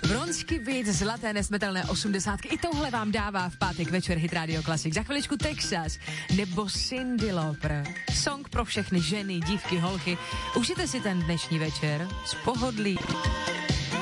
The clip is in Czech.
Bronsky Beat, zlaté nesmetelné 80. I tohle vám dává v pátek večer Hit Radio Classic. Za chviličku Texas nebo Cyndi Lauper. Song pro všechny ženy, dívky, holky. Užijte si ten dnešní večer z pohodlí.